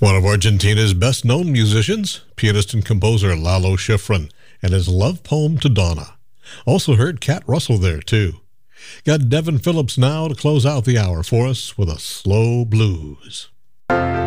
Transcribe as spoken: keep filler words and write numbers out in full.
One of Argentina's best-known musicians, pianist and composer Lalo Schifrin, and his love poem to Donna. Also heard Cat Russell there, too. Got Devin Phillips now to close out the hour for us with a slow blues.